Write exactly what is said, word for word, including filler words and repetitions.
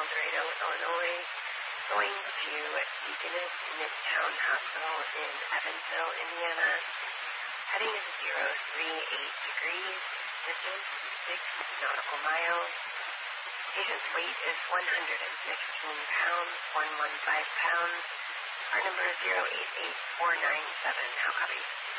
Dorado, Illinois, going to Deaconess Midtown Hospital in Evansville, Indiana. Heading is zero three eight degrees, distance six nautical miles. Patient's weight is one hundred sixteen pounds, one hundred fifteen pounds. Our number is zero eight eight four nine seven. How copy?